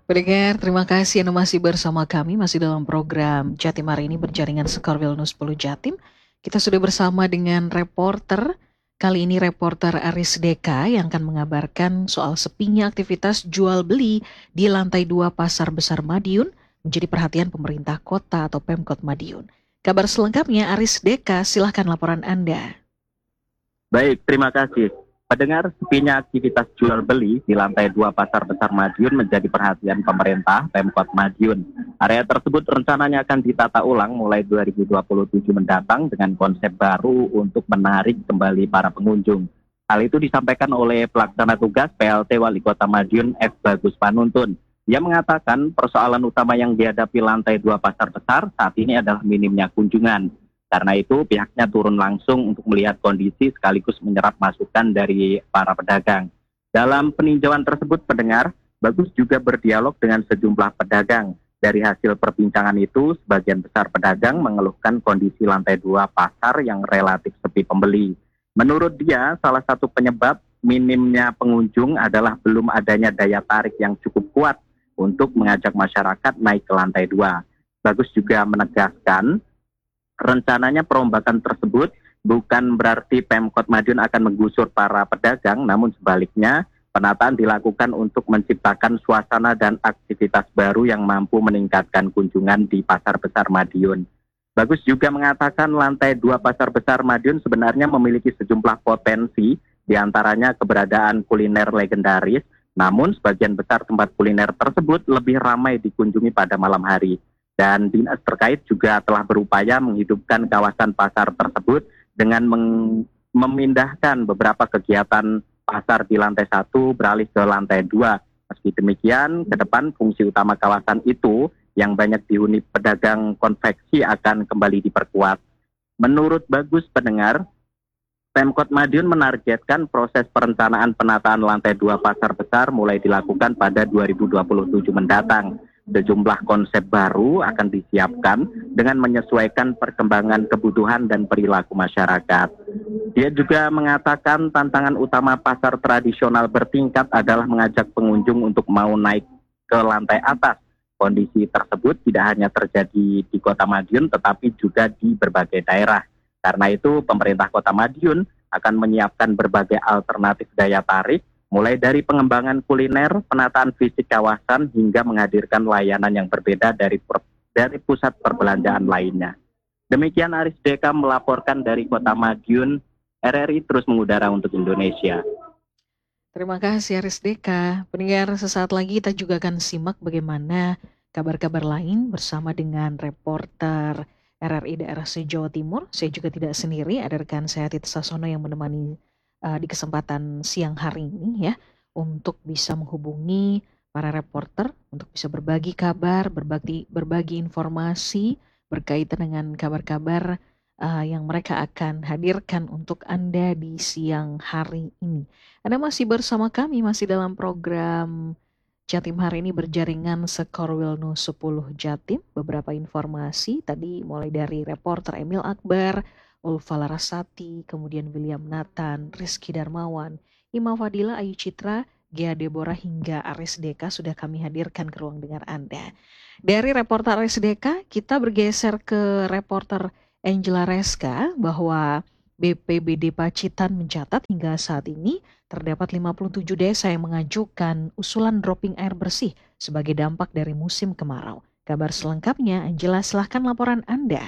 Pendengar, terima kasih Anda masih bersama kami, masih dalam program Jatim hari ini berjaringan Sekarwil News 10 Jatim. Kita sudah bersama dengan reporter, kali ini reporter Aris Deka yang akan mengabarkan soal sepinya aktivitas jual beli di lantai 2 Pasar Besar Madiun menjadi perhatian pemerintah kota atau Pemkot Madiun. Kabar selengkapnya Aris Deka, silahkan laporan Anda. Baik, terima kasih. Pendengar, sepinya aktivitas jual beli di lantai 2 Pasar Besar Madiun menjadi perhatian pemerintah Pemkot Madiun. Area tersebut rencananya akan ditata ulang mulai 2027 mendatang dengan konsep baru untuk menarik kembali para pengunjung. Hal itu disampaikan oleh pelaksana tugas PLT Wali Kota Madiun F. Bagus Panuntun. Ia mengatakan persoalan utama yang dihadapi lantai 2 Pasar Besar saat ini adalah minimnya kunjungan. Karena itu pihaknya turun langsung untuk melihat kondisi sekaligus menyerap masukan dari para pedagang. Dalam peninjauan tersebut pendengar, Bagus juga berdialog dengan sejumlah pedagang. Dari hasil perbincangan itu, sebagian besar pedagang mengeluhkan kondisi lantai 2 pasar yang relatif sepi pembeli. Menurut dia, salah satu penyebab minimnya pengunjung adalah belum adanya daya tarik yang cukup kuat untuk mengajak masyarakat naik ke lantai 2. Bagus juga menegaskan rencananya perombakan tersebut bukan berarti Pemkot Madiun akan menggusur para pedagang, namun sebaliknya penataan dilakukan untuk menciptakan suasana dan aktivitas baru yang mampu meningkatkan kunjungan di Pasar Besar Madiun. Bagus juga mengatakan lantai 2 Pasar Besar Madiun sebenarnya memiliki sejumlah potensi, diantaranya keberadaan kuliner legendaris, namun sebagian besar tempat kuliner tersebut lebih ramai dikunjungi pada malam hari. Dan dinas terkait juga telah berupaya menghidupkan kawasan pasar tersebut dengan memindahkan beberapa kegiatan pasar di lantai 1 beralih ke lantai 2. Meski demikian, ke depan fungsi utama kawasan itu yang banyak dihuni pedagang konveksi akan kembali diperkuat. Menurut Bagus pendengar, Pemkot Madiun menargetkan proses perencanaan penataan lantai 2 pasar besar mulai dilakukan pada 2027 mendatang. Sejumlah konsep baru akan disiapkan dengan menyesuaikan perkembangan kebutuhan dan perilaku masyarakat. Dia juga mengatakan tantangan utama pasar tradisional bertingkat adalah mengajak pengunjung untuk mau naik ke lantai atas. Kondisi tersebut tidak hanya terjadi di Kota Madiun tetapi juga di berbagai daerah. Karena itu pemerintah Kota Madiun akan menyiapkan berbagai alternatif daya tarik mulai dari pengembangan kuliner, penataan fisik kawasan hingga menghadirkan layanan yang berbeda dari pusat perbelanjaan lainnya. Demikian Aris Deka melaporkan dari Kota Madiun, RRI terus mengudara untuk Indonesia. Terima kasih Aris Deka. Pendengar, sesaat lagi kita juga akan simak bagaimana kabar-kabar lain bersama dengan reporter RRI daerah Jawa Timur. Saya juga tidak sendiri, ada rekan saya Tita Sasono yang menemani di kesempatan siang hari ini ya, untuk bisa menghubungi para reporter, untuk bisa berbagi kabar, berbagi informasi berkaitan dengan kabar-kabar yang mereka akan hadirkan untuk Anda di siang hari ini. Anda masih bersama kami, masih dalam program Jatim hari ini berjaringan Sekorwil News 10 Jatim. Beberapa informasi tadi mulai dari reporter Emil Akbar, Ulfa Larasati, kemudian William Nathan, Rizky Darmawan, Ima Fadila, Ayu Citra, Gea Deborah hingga Aris Deka sudah kami hadirkan ke ruang dengar Anda. Dari reporter Aris Deka, kita bergeser ke reporter Angela Reska bahwa BPBD Pacitan mencatat hingga saat ini terdapat 57 desa yang mengajukan usulan dropping air bersih sebagai dampak dari musim kemarau. Kabar selengkapnya, Angela, silahkan laporan Anda.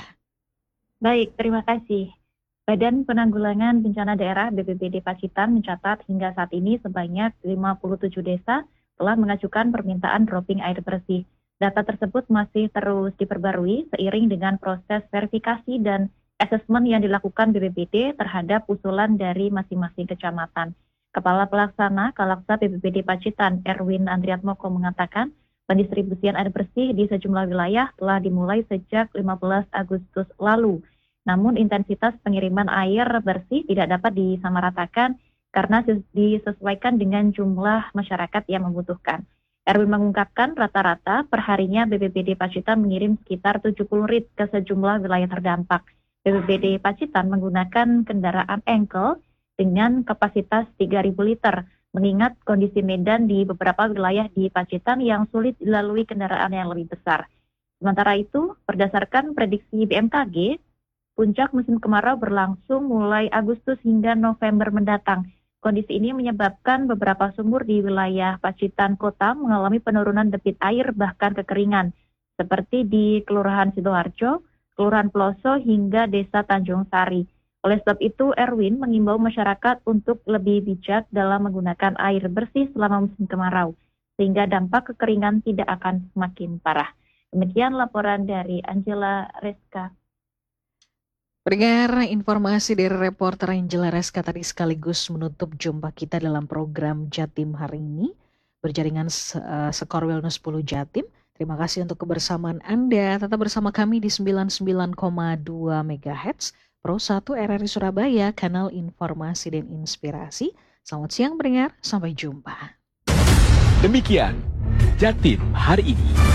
Baik, terima kasih. Badan Penanggulangan Bencana Daerah BPBD Pacitan mencatat hingga saat ini sebanyak 57 desa telah mengajukan permintaan dropping air bersih. Data tersebut masih terus diperbarui seiring dengan proses verifikasi dan asesmen yang dilakukan BPBD terhadap usulan dari masing-masing kecamatan. Kepala Pelaksana Kalaksa BPBD Pacitan, Erwin Andriatmoko mengatakan, pendistribusian air bersih di sejumlah wilayah telah dimulai sejak 15 Agustus lalu. Namun intensitas pengiriman air bersih tidak dapat disamaratakan karena disesuaikan dengan jumlah masyarakat yang membutuhkan. Erwin mengungkapkan rata-rata perharinya BPBD Pacitan mengirim sekitar 70 rit ke sejumlah wilayah terdampak. BPBD Pacitan menggunakan kendaraan engkel dengan kapasitas 3.000 liter mengingat kondisi medan di beberapa wilayah di Pacitan yang sulit dilalui kendaraan yang lebih besar. Sementara itu, berdasarkan prediksi BMKG, puncak musim kemarau berlangsung mulai Agustus hingga November mendatang. Kondisi ini menyebabkan beberapa sumur di wilayah Pacitan Kota mengalami penurunan debit air bahkan kekeringan, seperti di Kelurahan Sidoarjo, Kelurahan Peloso hingga Desa Tanjung Sari. Oleh sebab itu, Erwin mengimbau masyarakat untuk lebih bijak dalam menggunakan air bersih selama musim kemarau, sehingga dampak kekeringan tidak akan semakin parah. Demikian laporan dari Angela Reska. Pendengar, informasi dari reporter Angela Reska tadi sekaligus menutup jumpa kita dalam program Jatim hari ini, berjaringan Skor Wellness 10 Jatim. Terima kasih untuk kebersamaan Anda. Tetap bersama kami di 99,2 MHz. Pro 1 RRI Surabaya, kanal informasi dan inspirasi. Selamat siang pendengar, sampai jumpa. Demikian Jatim hari ini.